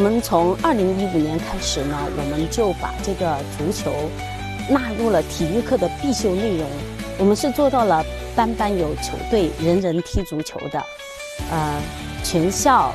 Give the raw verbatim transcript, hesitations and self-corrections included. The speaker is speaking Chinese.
们从二零一五年开始呢，我们就把这个足球纳入了体育课的必修内容。我们是做到了班班有球队，人人踢足球的，呃，全校